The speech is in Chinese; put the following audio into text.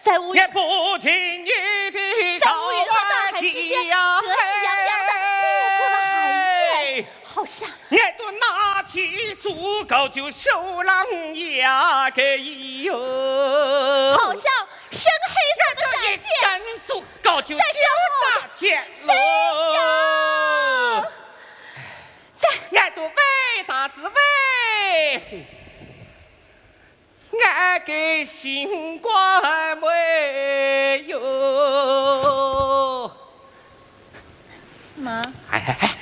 在乌也不听你的在乌云和大海之间，得意洋洋的掠过了海面，好像也都拿起足够就手浪压个哟， 好像深黑色的闪电， 根足够就在就砸见喽，也都伟大之伟。俺给新冠没有。 妈， 哎哎哎！